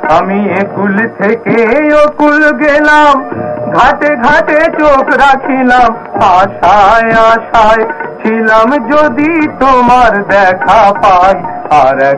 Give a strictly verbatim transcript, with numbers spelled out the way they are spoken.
আমি একুল থেকে ওকুল গেলাম, ঘাটে ঘাটে চোখ রাখিলাম, আশায় আশায় ছিলাম যদি তোমার দেখা পাই। আর